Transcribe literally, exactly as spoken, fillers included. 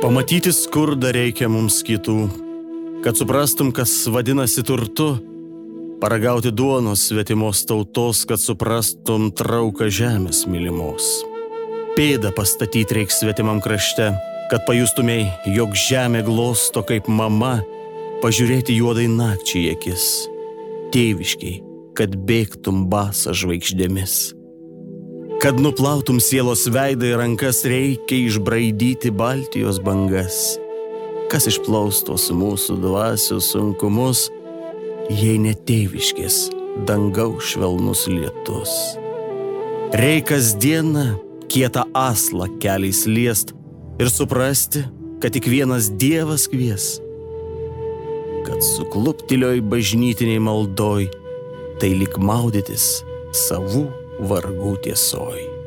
Pamatyti skurdą reikia mums kitų, kad suprastum, kas vadinasi turtu, paragauti duonos svetimos tautos, kad suprastum trauką žemės mylimos. Pėdą pastatyti reiks svetimam krašte, kad pajustumei, jog žemė glosto kaip mama, pažiūrėti juodai nakčiai į akis, tėviškiai, kad bėgtum basą žvaigždėmis. Kad nuplautum sielos veidą į rankas, reikia išbraidyti Baltijos bangas. Kas išplaustos mūsų dvasios sunkumus, jei ne tėviškės dangaus švelnus lietus. Reikas diena kietą aslą keliais liest ir suprasti, kad tik vienas Dievas kvies. Kad sukluptilioj bažnytiniai maldoj, tai lyg maudytis savų vargų tiesoj.